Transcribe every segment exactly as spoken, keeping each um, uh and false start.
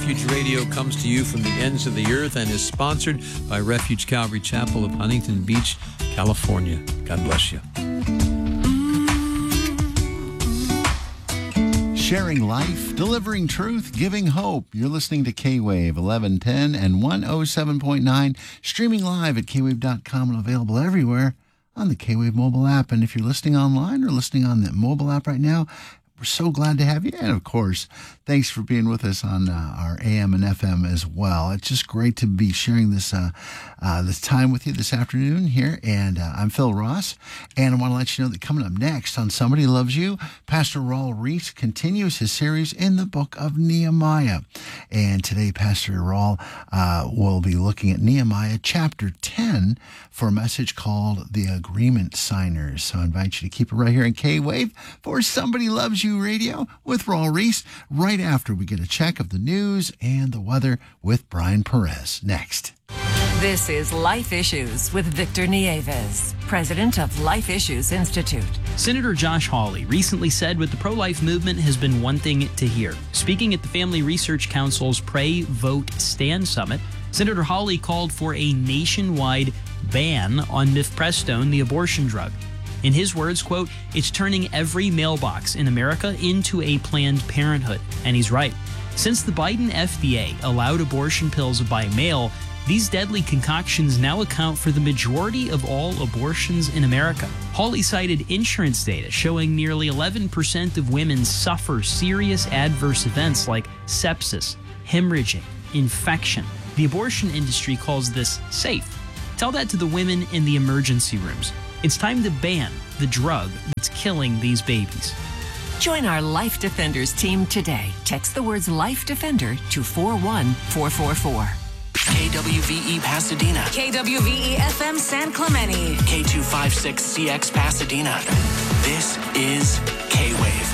Refuge Radio comes to you from the ends of the earth and is sponsored by Refuge Calvary Chapel of Huntington Beach, California. God bless you. Sharing life, delivering truth, giving hope. You're listening to K-Wave eleven ten and one oh seven point nine, streaming live at K wave dot com and available everywhere on the K-Wave mobile app. And if you're listening online or listening on the mobile app right now, we're so glad to have you. And, of course, thanks for being with us on uh, our A M and F M as well. It's just great to be sharing this uh, uh, this time with you this afternoon here. And uh, I'm Phil Ross. And I want to let you know that coming up next on Somebody Loves You, Pastor Raul Reese continues his series in the book of Nehemiah. And today, Pastor Raul uh, will be looking at Nehemiah chapter ten for a message called The Agreement Signers. So I invite you to keep it right here in K-Wave for Somebody Loves You Radio with Raul Reese, right after we get a check of the news and the weather with Brian Perez. Next. This is Life Issues with Victor Nieves, president of Life Issues Institute. Senator Josh Hawley recently said what the pro-life movement has been wanting to hear. Speaking at the Family Research Council's Pray, Vote, Stand Summit, Senator Hawley called for a nationwide ban on mifepristone, the abortion drug. In his words, quote, "It's turning every mailbox in America into a Planned Parenthood." And he's right. Since the Biden F D A allowed abortion pills by mail, these deadly concoctions now account for the majority of all abortions in America. Hawley cited insurance data showing nearly eleven percent of women suffer serious adverse events like sepsis, hemorrhaging, infection. The abortion industry calls this safe. Tell that to the women in the emergency rooms. It's time to ban the drug that's killing these babies. Join our Life Defenders team today. Text the words Life Defender to four one four four four. K W V E Pasadena. K W V E F M San Clemente. K two fifty-six C X Pasadena. This is K-Wave.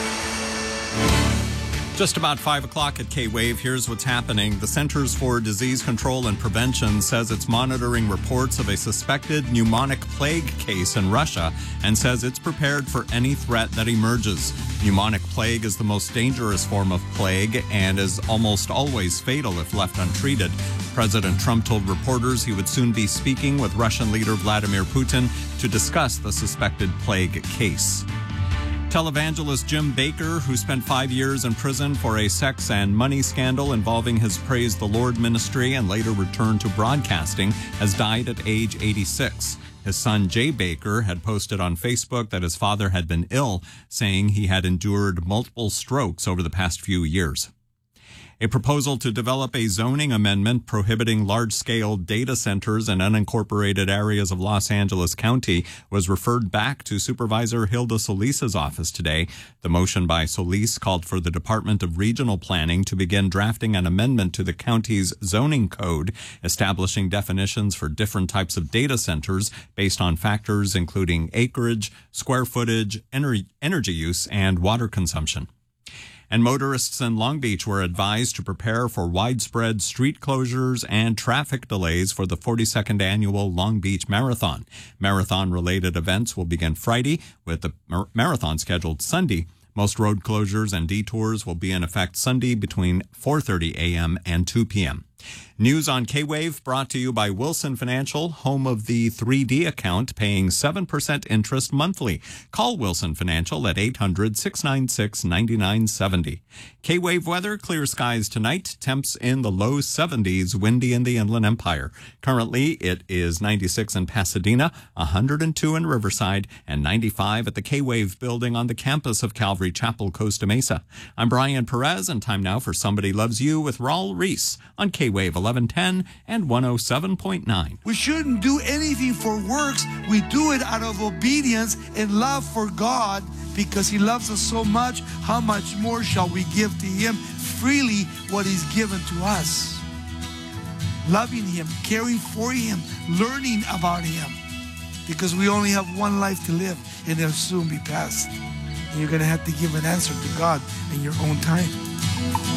Just about five o'clock at K-Wave, here's what's happening. The Centers for Disease Control and Prevention says it's monitoring reports of a suspected pneumonic plague case in Russia and says it's prepared for any threat that emerges. Pneumonic plague is the most dangerous form of plague and is almost always fatal if left untreated. President Trump told reporters he would soon be speaking with Russian leader Vladimir Putin to discuss the suspected plague case. Televangelist Jim Bakker, who spent five years in prison for a sex and money scandal involving his Praise the Lord ministry and later returned to broadcasting, has died at age eighty-six. His son, Jay Bakker, had posted on Facebook that his father had been ill, saying he had endured multiple strokes over the past few years. A proposal to develop a zoning amendment prohibiting large-scale data centers in unincorporated areas of Los Angeles County was referred back to Supervisor Hilda Solis's office today. The motion by Solis called for the Department of Regional Planning to begin drafting an amendment to the county's zoning code, establishing definitions for different types of data centers based on factors including acreage, square footage, ener- energy use, and water consumption. And motorists in Long Beach were advised to prepare for widespread street closures and traffic delays for the forty-second annual Long Beach Marathon. Marathon-related events will begin Friday, with the mar- marathon scheduled Sunday. Most road closures and detours will be in effect Sunday between four thirty a.m. and two p.m. News on K-Wave brought to you by Wilson Financial, home of the three D account, paying seven percent interest monthly. Call Wilson Financial at eight hundred, six nine six, nine nine seven zero. K-Wave weather, clear skies tonight, temps in the low seventies, windy in the Inland Empire. Currently, it is ninety-six in Pasadena, one hundred two in Riverside, and ninety-five at the K-Wave building on the campus of Calvary Chapel, Costa Mesa. I'm Brian Perez, and time now for Somebody Loves You with Raul Reese on K-Wave eleven ten and one oh seven point nine. We shouldn't do anything for works. We do it out of obedience and love for God, because He loves us so much. How much more shall we give to Him freely what He's given to us? Loving Him, caring for Him, learning about Him, because we only have one life to live, and it'll soon be past. And you're going to have to give an answer to God in your own time.